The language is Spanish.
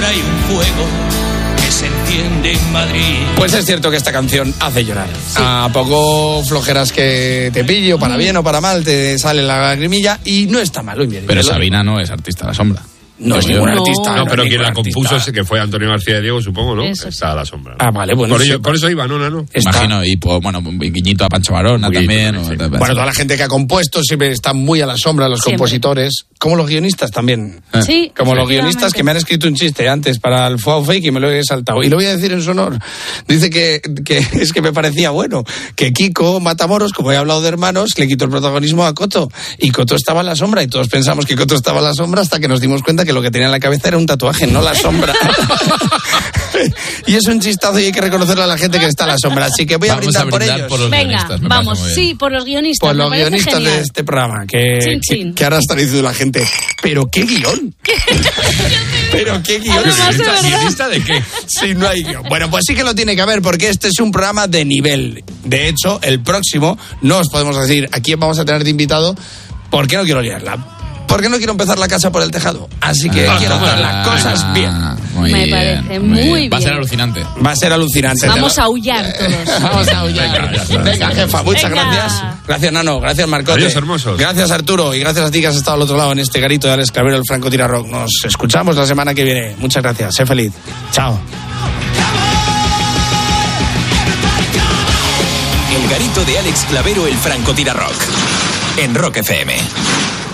ahora hay un fuego que se enciende en Madrid. Pues es cierto que esta canción hace llorar. Sí. A poco flojeras que te pille, o para bien o para mal, te sale la lagrimilla y no está mal. Pero Sabina no es artista a la sombra. No es ningún artista. No, pero quien la compuso que fue Antonio García de Diego, supongo, ¿no? Eso. Está a la sombra. Ah, vale, bueno. Por eso iba, ¿no? Imagino, y pues, bueno, guiñito a Pancho Varona también. Sí. Bueno, toda la gente que ha compuesto siempre está muy a la sombra, los compositores, como los guionistas también. Sí. Como los guionistas que me han escrito un chiste antes para el Fuao Fake y me lo he saltado. Y lo voy a decir en su honor. Dice que es que me parecía bueno, que Kiko Matamoros, como he hablado de hermanos, le quitó el protagonismo a Coto. Y Coto estaba en la sombra y todos pensamos que Coto estaba en la sombra hasta que nos dimos cuenta que lo que tenía en la cabeza era un tatuaje, no la sombra. Y es un chistazo y hay que reconocerle a la gente que está en la sombra. Así que voy a brindar por ellos. Por los guionistas, vamos, sí, por los guionistas. Por los guionistas genial. De este programa. Que ahora está diciendo la gente, ¿pero qué guión? ¿Pero qué guión? ¿Guionista de qué? Sí, no hay guión. Bueno, pues sí que lo tiene que haber porque este es un programa de nivel. De hecho, el próximo no os podemos decir a quién vamos a tener de invitado porque no quiero liarla. Porque no quiero empezar la casa por el tejado. Así que quiero hacer las cosas bien. Me parece muy bien. Va a ser alucinante. Va a ser alucinante. Vamos a aullar todos. Vamos a aullar. Venga, jefa, muchas gracias. Gracias, Nano. Gracias, Marcote. Adiós, hermosos. Gracias, Arturo. Y gracias a ti que has estado al otro lado en este garito de Alex Clavero, el Franco Tira Rock. Nos escuchamos la semana que viene. Muchas gracias. Sé feliz. Chao. El garito de Alex Clavero, el Franco Tira Rock. En Rock FM.